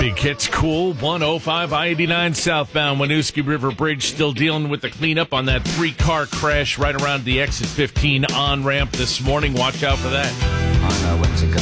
Big Hits Cool 105 I-89 southbound Winooski River Bridge still dealing with the cleanup on that 3-car crash right around the exit 15 on-ramp this morning. Watch out for that. I know when to go.